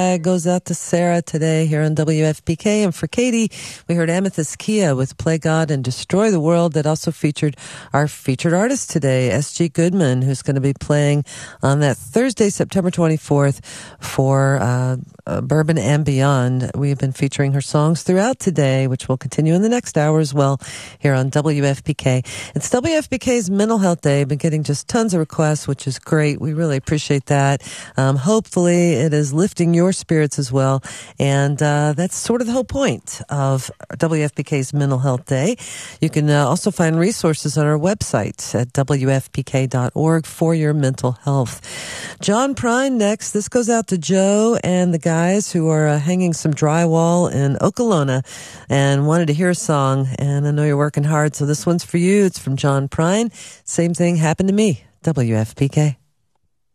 Goes out to Sarah today here on WFPK. And for Katie, we heard Amethyst Kia with Play God and Destroy the World. That also featured our featured artist today, S.G. Goodman, who's going to be playing on that Thursday, September 24th for Bourbon and Beyond. We've been featuring her songs throughout today, which will continue in the next hour as well here on WFPK. It's WFPK's Mental Health Day. Been getting just tons of requests, which is great. We really appreciate that. Hopefully it is lifting your spirits as well. And that's sort of the whole point of WFPK's Mental Health Day. You can also find resources on our website at WFPK.org for your mental health. John Prine next. This goes out to Joe and the guys who are hanging some drywall in Okolona and wanted to hear a song. And I know you're working hard, so this one's for you. It's from John Prine. Same thing happened to me. WFPK.